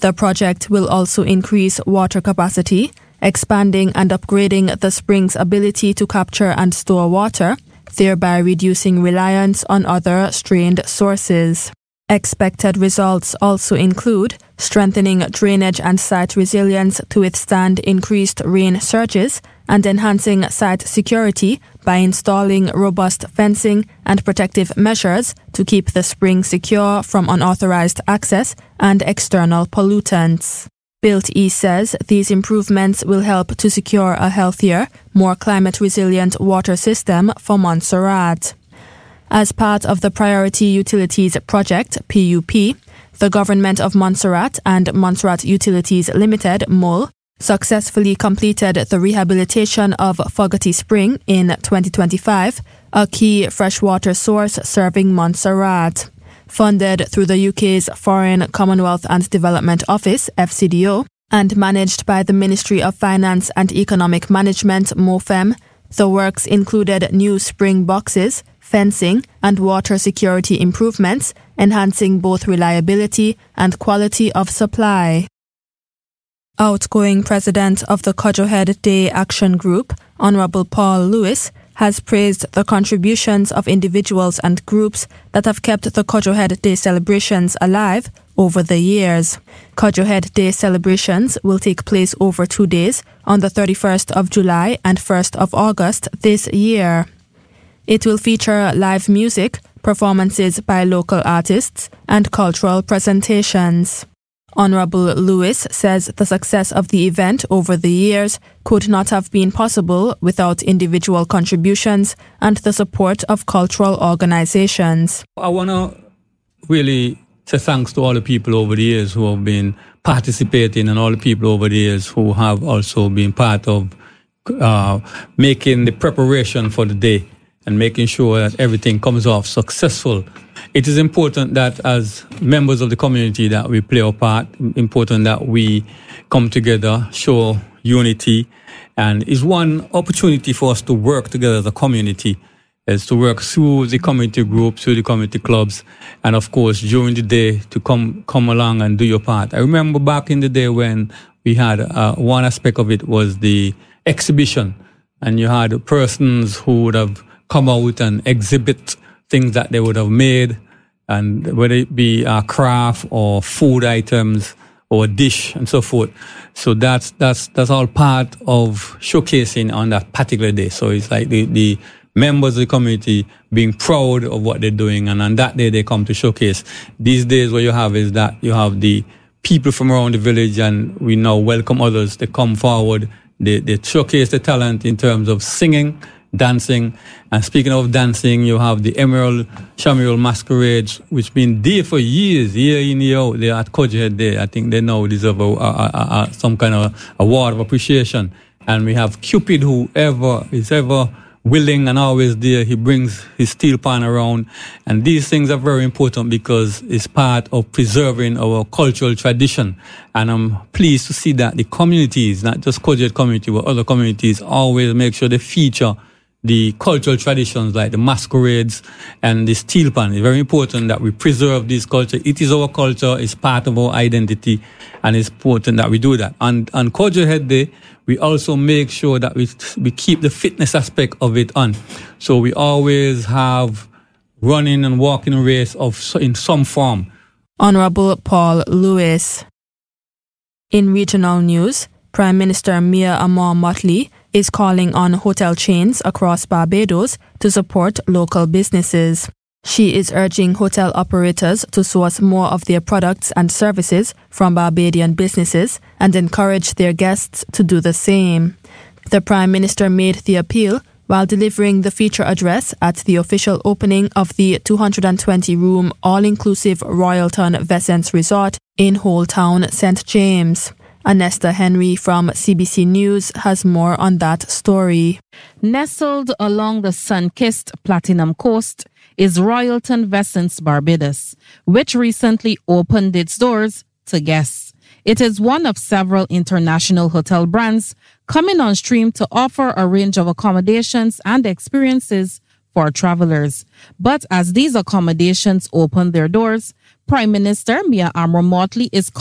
The project will also increase water capacity, expanding and upgrading the spring's ability to capture and store water, thereby reducing reliance on other strained sources. Expected results also include strengthening drainage and site resilience to withstand increased rain surges and enhancing site security by installing robust fencing and protective measures to keep the spring secure from unauthorized access and external pollutants. Built-E says these improvements will help to secure a healthier, more climate-resilient water system for Montserrat. As part of the Priority Utilities Project, PUP, the Government of Montserrat and Montserrat Utilities Limited, MUL, successfully completed the rehabilitation of Fogarty Spring in 2025, a key freshwater source serving Montserrat. Funded through the UK's Foreign, Commonwealth and Development Office, FCDO, and managed by the Ministry of Finance and Economic Management, MOFEM, the works included new spring boxes, fencing, and water security improvements, enhancing both reliability and quality of supply. Outgoing president of the Cudgel-Head Day Action Group, Honourable Paul Lewis, has praised the contributions of individuals and groups that have kept the Cudgel-Head Day celebrations alive over the years. Cudgel-Head Day celebrations will take place over 2 days on the 31st of July and 1st of August this year. It will feature live music, performances by local artists, and cultural presentations. Honourable Lewis says the success of the event over the years could not have been possible without individual contributions and the support of cultural organisations. I want to really say thanks to all the people over the years who have been participating and all the people over the years who have also been part of making the preparation for the day and making sure that everything comes off successful. It is important that as members of the community that we play our part, important that we come together, show unity, and is one opportunity for us to work together as a community, is to work through the community groups, through the community clubs, and of course during the day to come along and do your part. I remember back in the day when we had one aspect of it was the exhibition, and you had persons who would have come out and exhibit things that they would have made, and whether it be craft or food items or a dish and so forth. So that's all part of showcasing on that particular day. So it's like the members of the community being proud of what they're doing, and on that day they come to showcase. These days what you have is that you have the people from around the village, and we now welcome others to come forward. They showcase the talent in terms of singing, dancing. And speaking of dancing, you have the Emerald Shamuel Masquerades, which been there for years, year in, year out. They're at Cudgel-Head Day. I think they now deserve some kind of award of appreciation. And we have Cupid, who is ever willing and always there. He brings his steel pan around. And these things are very important because it's part of preserving our cultural tradition. And I'm pleased to see that the communities, not just Cudgel-Head community, but other communities, always make sure they feature the cultural traditions like the masquerades and the steel pan. It's very important that we preserve this culture. It is our culture, it's part of our identity, and it's important that we do that. And on Cudgel-Head Day, we also make sure that we keep the fitness aspect of it on. So we always have running and walking a race in some form. Honourable Paul Lewis. In regional news, Prime Minister Mia Amor Motley is calling on hotel chains across Barbados to support local businesses. She is urging hotel operators to source more of their products and services from Barbadian businesses and encourage their guests to do the same. The Prime Minister made the appeal while delivering the feature address at the official opening of the 220-room all-inclusive Royalton Vescents Resort in Whole Town, St. James. Anesta Henry from CBC News has more on that story. Nestled along the sun-kissed Platinum Coast is Royalton Vescents Barbados, which recently opened its doors to guests. It is one of several international hotel brands coming on stream to offer a range of accommodations and experiences for travelers. But as these accommodations open their doors, Prime Minister Mia Amor Motley is